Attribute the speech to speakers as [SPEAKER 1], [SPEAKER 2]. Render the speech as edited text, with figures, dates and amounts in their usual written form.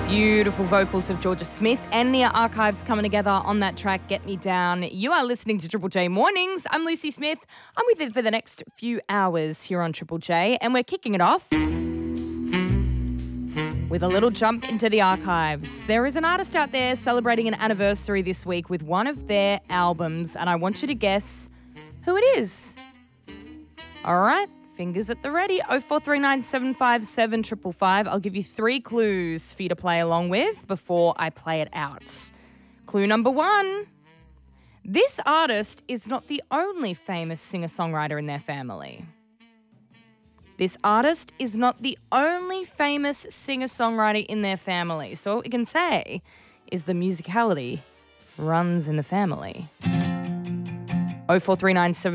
[SPEAKER 1] Beautiful vocals of Georgia Smith and the Archives coming together on that track, Get Me Down. You are listening to Triple J Mornings. I'm Lucy Smith. I'm with you for the next few hours here on Triple J, and we're kicking it off with a little jump into the archives. There is an artist out there celebrating an anniversary this week with one of their albums, and I want you to guess who it is. All right. Fingers at the ready. 0439 757 555. I'll give you 3 clues for you to play along with before I play it out. Clue number 1. This artist is not the only famous singer-songwriter in their family. This artist is not the only famous singer-songwriter in their family. So what we can say is the musicality runs in the family. 0439